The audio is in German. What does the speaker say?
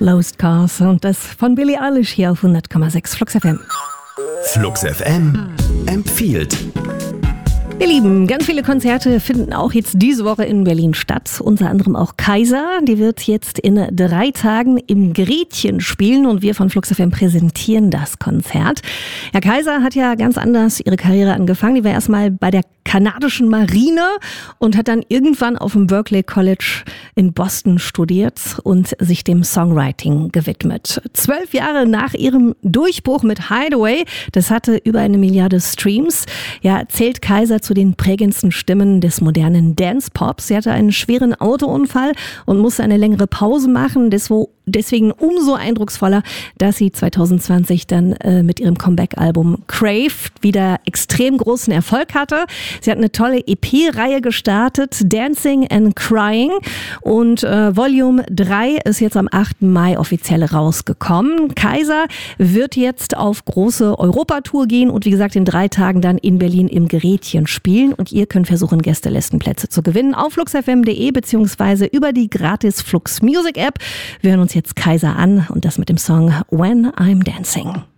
Lost Cars und das von Billie Eilish hier auf 100,6 Flux FM. Flux FM empfiehlt. Ihr Lieben, ganz viele Konzerte finden auch jetzt diese Woche in Berlin statt. Unter anderem auch Kaiser. Die wird jetzt in 3 Tagen im Gretchen spielen und wir von Flux FM präsentieren das Konzert. Ja, Kaiser hat ja ganz anders ihre Karriere angefangen. Die war erstmal bei der kanadischen Marine und hat dann irgendwann auf dem Berklee College in Boston studiert und sich dem Songwriting gewidmet. 12 Jahre nach ihrem Durchbruch mit Hideaway, das hatte über 1 Milliarde Streams, ja, zählt Kaiser zu den prägendsten Stimmen des modernen Dance-Pops. Sie hatte einen schweren Autounfall und musste eine längere Pause machen. Deswegen umso eindrucksvoller, dass sie 2020 dann mit ihrem Comeback-Album Crave wieder extrem großen Erfolg hatte. Sie hat eine tolle EP-Reihe gestartet, Dancing and Crying, und Volume 3 ist jetzt am 8. Mai offiziell rausgekommen. Kaiser wird jetzt auf große Europatour gehen und wie gesagt in 3 Tagen dann in Berlin im Gretchen spielen und ihr könnt versuchen, Gästelistenplätze zu gewinnen auf fluxfm.de beziehungsweise über die gratis Flux Music App. Wir hören uns jetzt Kaiser an und das mit dem Song When I'm Dancing.